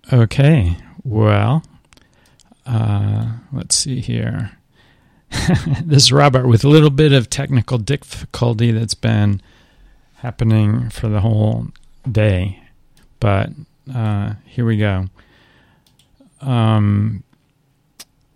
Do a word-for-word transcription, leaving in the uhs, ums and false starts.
Okay, well, uh, let's see here. This is Robert with a little bit of technical difficulty that's been happening for the whole day. But uh, here we go. Um,